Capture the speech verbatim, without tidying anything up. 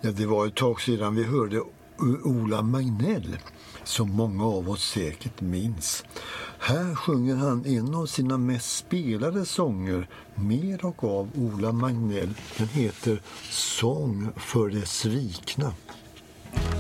Ja, det var ett tag sedan vi hörde Ola Magnell, som många av oss säkert minns. Här sjunger han en av sina mest spelade sånger, med och av Ola Magnell. Den heter Sång för det svikna.